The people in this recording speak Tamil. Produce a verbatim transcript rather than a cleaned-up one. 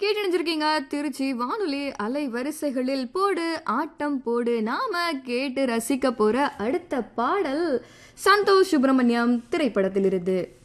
கேட்டணிஞ்சிருக்கீங்க திருச்சி வானொலி அலை வரிசைகளில் போடு ஆட்டம் போடு. நாம கேட்டு ரசிக்க போற அடுத்த பாடல் சந்தோஷ் சுப்பிரமணியம் திரைப்படத்திலிருந்து.